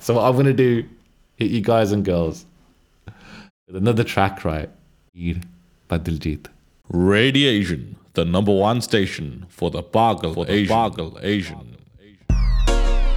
So what I'm gonna do, hit you guys and girls with another track, right? By Diljit. Radiation, the number one station for the Pagal Asian.